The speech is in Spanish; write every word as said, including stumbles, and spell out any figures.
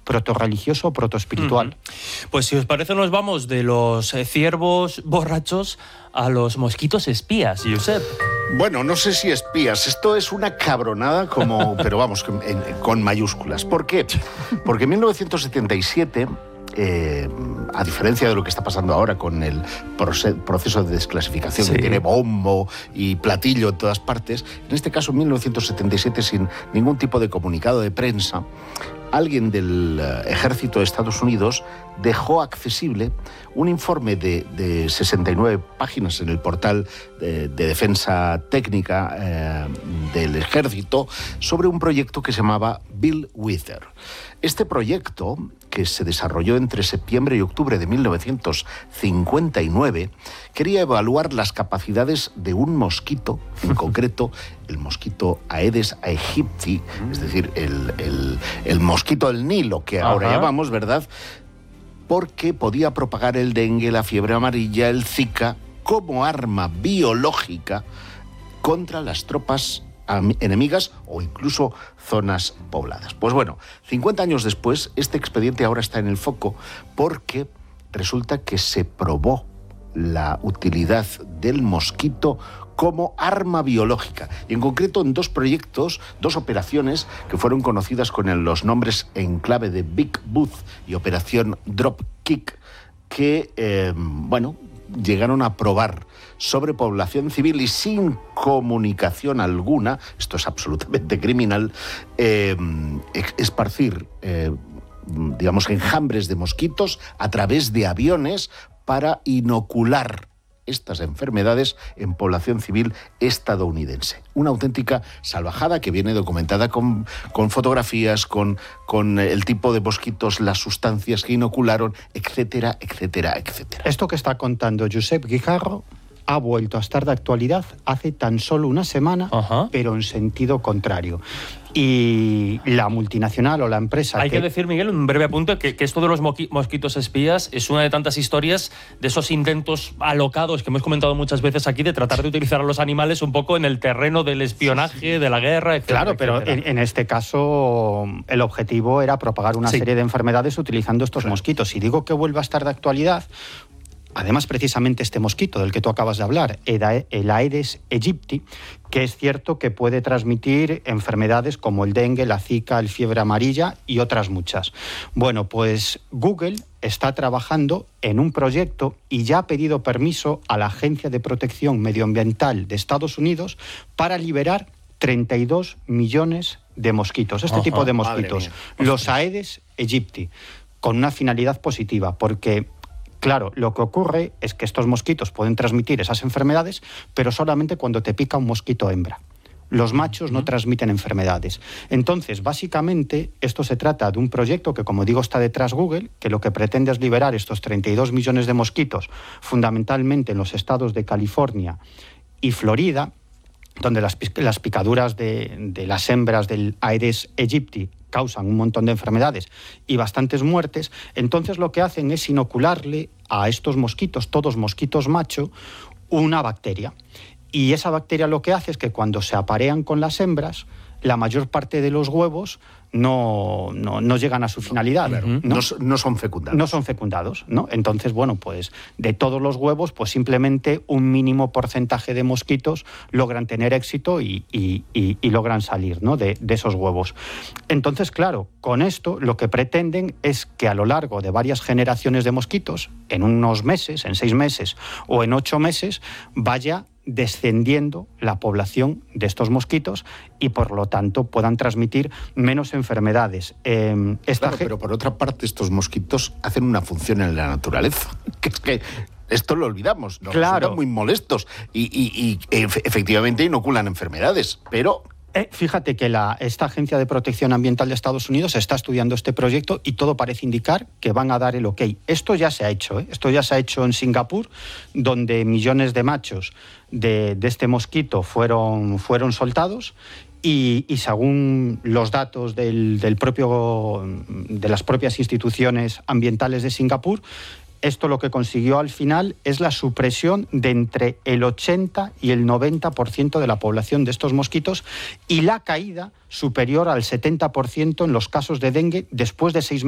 protorreligioso o protoespiritual. Uh-huh. Pues si os parece nos vamos de los eh, ciervos borrachos a los mosquitos espías, Josep. Bueno, no sé si espías, esto es una cabronada como, pero vamos, en, con mayúsculas. ¿Por qué? Porque en mil novecientos setenta y siete... Eh, a diferencia de lo que está pasando ahora con el proceso de desclasificación, sí, que tiene bombo y platillo en todas partes, en este caso en mil novecientos setenta y siete, sin ningún tipo de comunicado de prensa, alguien del ejército de Estados Unidos dejó accesible un informe de, de sesenta y nueve páginas en el portal de, de defensa técnica eh, del ejército sobre un proyecto que se llamaba Bill Wither. Este proyecto, que se desarrolló entre septiembre y octubre de mil novecientos cincuenta y nueve, quería evaluar las capacidades de un mosquito, en concreto el mosquito Aedes aegypti, es decir, el, el, el mosquito del Nilo, que ahora Ajá. llamamos, ¿verdad?, porque podía propagar el dengue, la fiebre amarilla, el Zika, como arma biológica contra las tropas enemigas o incluso zonas pobladas. Pues bueno, cincuenta años después, este expediente ahora está en el foco porque resulta que se probó la utilidad del mosquito como arma biológica, y en concreto en dos proyectos, dos operaciones que fueron conocidas con los nombres en clave de Big Booth y Operación Dropkick, que, eh, bueno, llegaron a probar sobre población civil y sin comunicación alguna, esto es absolutamente criminal, eh, esparcir, eh, digamos, enjambres de mosquitos a través de aviones para inocular estas enfermedades en población civil estadounidense. Una auténtica salvajada que viene documentada con, con fotografías, con, con el tipo de mosquitos, las sustancias que inocularon, etcétera, etcétera, etcétera. Esto que está contando Josep Guijarro ha vuelto a estar de actualidad hace tan solo una semana, Ajá. pero en sentido contrario. Y la multinacional o la empresa... Hay que, que decir, Miguel, un breve apunte, que, que esto de los mosquitos espías es una de tantas historias de esos intentos alocados que hemos comentado muchas veces aquí de tratar de utilizar a los animales un poco en el terreno del espionaje, sí, sí. de la guerra, etcétera. Claro, pero en, en este caso el objetivo era propagar una sí. serie de enfermedades utilizando estos claro. mosquitos. Y digo que vuelve a estar de actualidad... Además, precisamente este mosquito del que tú acabas de hablar, el Aedes aegypti, que es cierto que puede transmitir enfermedades como el dengue, la zika, el fiebre amarilla y otras muchas. Bueno, pues Google está trabajando en un proyecto y ya ha pedido permiso a la Agencia de Protección Medioambiental de Estados Unidos para liberar treinta y dos millones de mosquitos, este Ajá, tipo de mosquitos, los Aedes aegypti, con una finalidad positiva, porque... Claro, lo que ocurre es que estos mosquitos pueden transmitir esas enfermedades, pero solamente cuando te pica un mosquito hembra. Los machos no transmiten enfermedades. Entonces, básicamente, esto se trata de un proyecto que, como digo, está detrás Google, que lo que pretende es liberar estos treinta y dos millones de mosquitos, fundamentalmente en los estados de California y Florida, donde las, las picaduras de, de las hembras del Aedes aegypti causan un montón de enfermedades y bastantes muertes. Entonces lo que hacen es inocularle a estos mosquitos, todos mosquitos macho, una bacteria. Y esa bacteria lo que hace es que cuando se aparean con las hembras, la mayor parte de los huevos no, no, no llegan a su finalidad. Claro, ¿no? No, no son fecundados. No son fecundados, ¿no? Entonces, bueno, pues de todos los huevos, pues simplemente un mínimo porcentaje de mosquitos logran tener éxito y, y, y, y logran salir, ¿no?, de, de esos huevos. Entonces, claro, con esto lo que pretenden es que a lo largo de varias generaciones de mosquitos, en unos meses, en seis meses o en ocho meses, vaya descendiendo la población de estos mosquitos y por lo tanto puedan transmitir menos enfermedades. Eh, esta claro, pero por otra parte estos mosquitos hacen una función en la naturaleza, que es que esto lo olvidamos, nos claro. resultan muy molestos y, y, y efectivamente inoculan enfermedades, pero... Eh, fíjate que la, esta Agencia de Protección Ambiental de Estados Unidos está estudiando este proyecto y todo parece indicar que van a dar el ok. Esto ya se ha hecho, ¿eh? Esto ya se ha hecho en Singapur, donde millones de machos de, de este mosquito fueron, fueron soltados y, y según los datos del, del propio, de las propias instituciones ambientales de Singapur, esto lo que consiguió al final es la supresión de entre el ochenta y el noventa por ciento de la población de estos mosquitos y la caída superior al setenta por ciento en los casos de dengue después de seis meses.